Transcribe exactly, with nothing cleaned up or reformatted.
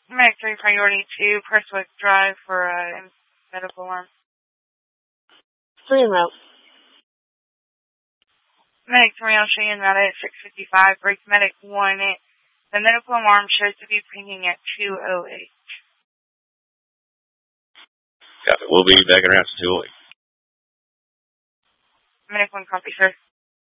Medic three, priority two, Presswick Drive for a uh, medical alarm. Three en route. Medic three on Cheyenne Valley at six fifty-five. Break Medic one. It, the medical alarm shows to be pinging at two oh eight. Got it. We'll be back in route to two oh eight. Medic one, copy, sir.